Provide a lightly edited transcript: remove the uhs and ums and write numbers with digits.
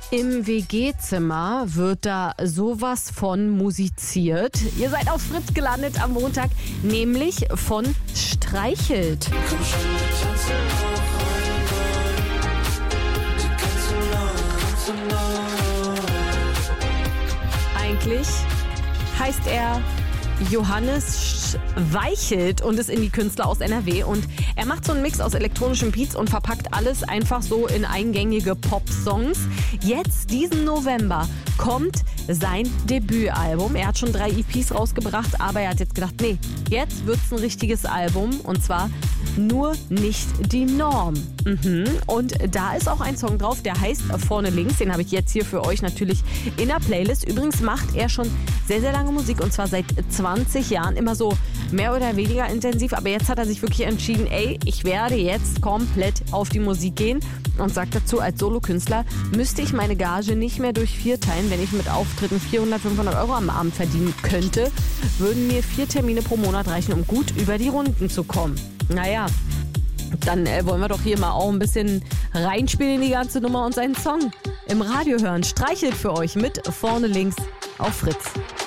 Im WG-Zimmer wird da sowas von musiziert. Ihr seid auf Fritz gelandet am Montag, nämlich von Streichelt. Komm schon, wir tanzen noch einmal. Die ganze Nacht. Eigentlich heißt er Johannes Weichelt und ist Indie-Künstler aus NRW. Und er macht so einen Mix aus elektronischen Beats und verpackt alles einfach so in eingängige Pop-Songs. Jetzt, diesen November, kommt sein Debütalbum. Er hat schon 3 EPs rausgebracht, aber er hat jetzt gedacht, nee, jetzt wird's ein richtiges Album. Und zwar Nur nicht die Norm. Und da ist auch ein Song drauf, der heißt Vorne links. Den habe ich jetzt hier für euch natürlich in der Playlist. Übrigens macht er schon sehr, sehr lange Musik und zwar seit 20 Jahren. Immer so mehr oder weniger intensiv. Aber jetzt hat er sich wirklich entschieden, ey, ich werde jetzt komplett auf die Musik gehen. Und sagt dazu, als Solokünstler müsste ich meine Gage nicht mehr durch 4 teilen. Wenn ich mit Auftritten 400, 500 Euro am Abend verdienen könnte, würden mir 4 Termine pro Monat reichen, um gut über die Runden zu kommen. Naja, dann wollen wir doch hier mal auch ein bisschen reinspielen in die ganze Nummer und seinen Song im Radio hören. Streichelt für euch mit Vorne links auf Fritz.